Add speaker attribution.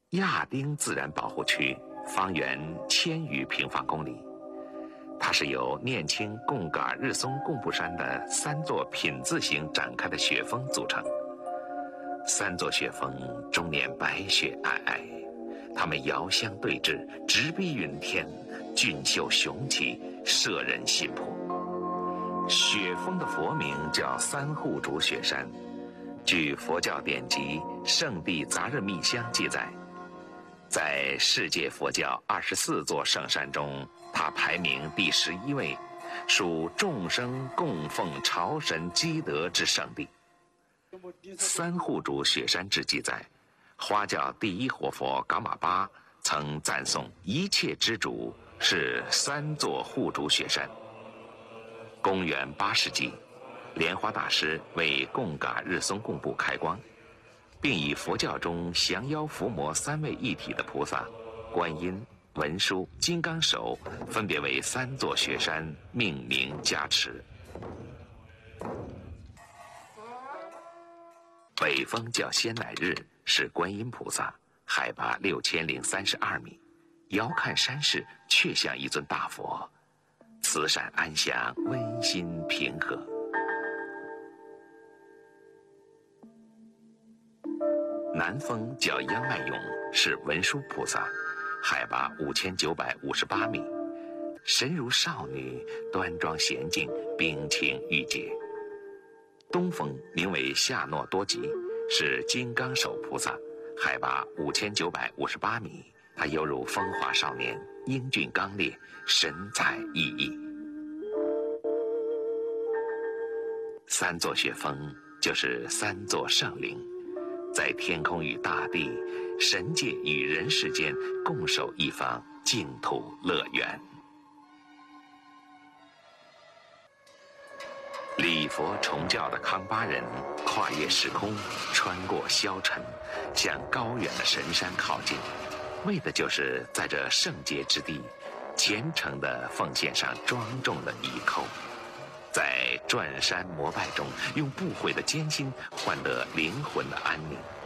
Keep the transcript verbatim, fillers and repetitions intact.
Speaker 1: 亚丁自然保护区，方圆千余平方公里。它是由念青贡嘎尔日松贡布山的三座品字形展开的雪峰组成。三座雪峰终年白雪皑皑，它们遥相对峙，直逼云天，俊秀雄奇，摄人心魄。雪峰的佛名叫三护主雪山，据佛教典籍《圣地杂日密香》记载，在世界佛教二十四座圣山中，它排名第十一位，属众生供奉朝神积德之圣地。三护主雪山志记载，花教第一活佛噶玛巴曾赞颂一切之主是三座护主雪山。公元八世纪，莲花大师为贡嘎日松贡布开光，并以佛教中降妖伏魔三位一体的菩萨观音、文殊、金刚手分别为三座雪山命名加持。北峰叫仙乃日，是观音菩萨，海拔六千零三十二米，遥看山势却像一尊大佛，慈善安详，温馨平和。南峰叫央迈勇，是文殊菩萨，海拔五千九百五十八米，神如少女，端庄娴静，冰清玉洁。东峰名为夏诺多吉，是金刚手菩萨，海拔五千九百五十八米，他犹如风华少年，英俊刚烈，神采奕奕。三座雪峰就是三座圣灵，在天空与大地、神界与人世间共守一方净土乐园。礼佛崇教的康巴人跨越时空，穿过消沉，向高远的神山靠近，为的就是在这圣洁之地虔诚地奉献上庄重的一叩，在转山膜拜中用不悔的艰辛换得灵魂的安宁。